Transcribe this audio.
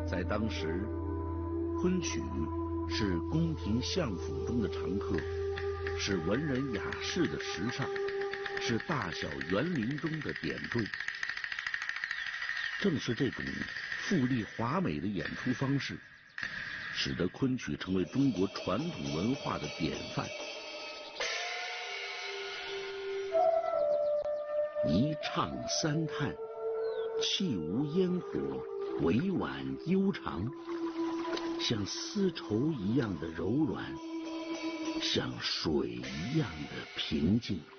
在当时，昆曲是宫廷相府中的常客，是文人雅士的时尚，是大小园林中的点缀。正是这种富丽华美的演出方式，使得昆曲成为中国传统文化的典范。一唱三叹，气无烟火，委婉悠长，像丝绸一样的柔软，像水一样的平静。